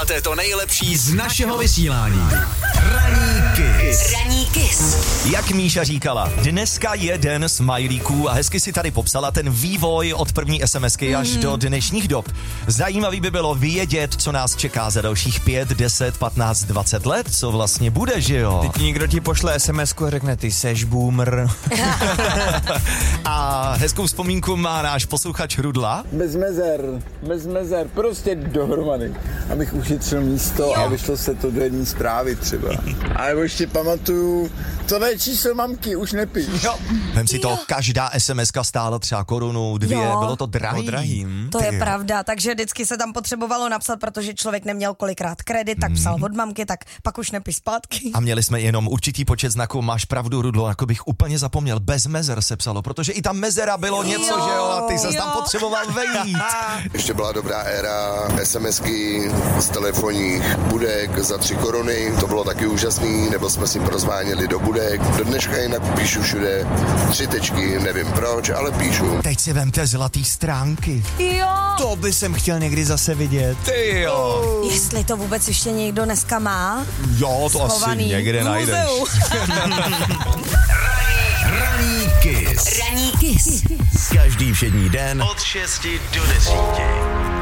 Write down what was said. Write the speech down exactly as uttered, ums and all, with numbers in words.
Znáte to nejlepší z našeho vysílání. Ranní Kiss. Ranní Kiss. Jak Míša říkala, dneska je den smajlíků a hezky si tady popsala ten vývoj od první SMSky až mm. do dnešních dob. Zajímavý by bylo vědět, co nás čeká za dalších pět, deset, patnáct, dvacet let, co vlastně bude, že jo? Teď někdo ti pošle SMSku a řekne, ty seš boomer. A hezkou vzpomínku má náš posluchač Rudla. Bez mezer, bez mezer, prostě dohromady, abych ušetřil místo jo. a vyšlo se to do jedné zprávy třeba. A nebo ještě pamatuju, tohle je číslo mamky, už nepíš. Jo. Vem si to, každá SMSka stála třeba korunu, dvě, jo. bylo to drahý. drahý. To je pravda, takže vždycky se tam potřebovalo napsat, protože člověk neměl kolikrát kredit, tak psal od mamky, tak pak už nepíš zpátky. A měli jsme jenom určitý počet znaků, máš pravdu, Rudlo, jako bych úplně zapomněl, bez mezer se psalo, protože i tam mezera bylo něco, jo, že jo, a ty ses tam potřeboval vejít. Ještě byla dobrá éra SMSky z telefonních budek za tři koruny, to bylo taky úžasný, nebo jsme si prozváněli do budek. Do dneška jinak píšu všude tři tečky, nevím proč, ale píšu. Teď si vemte zlatý stránky. Jo. To by jsem chtěl někdy zase vidět. Ty jo. Jestli to vůbec ještě někdo dneska má. Jo, to schovaný. Asi někde najdeš. Ranní Kiss. Ranní Kiss. Každý všední den Od šesti do desíti.